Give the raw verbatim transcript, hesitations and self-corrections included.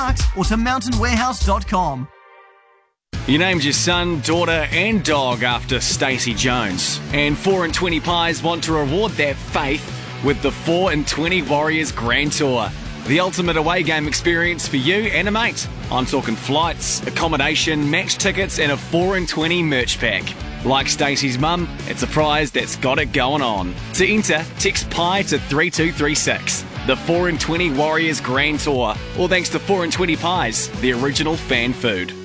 or to mountain warehouse dot com. You named your son, daughter and dog after Stacey Jones. And four and twenty Pies want to reward that faith with the four and twenty Warriors Grand Tour. The ultimate away game experience for you and a mate. I'm talking flights, accommodation, match tickets and a four and twenty merch pack. Like Stacey's mum, it's a prize that's got it going on. To enter, text PIE to three two three six. The four and twenty Warriors Grand Tour. All thanks to four and twenty Pies, the original fan food.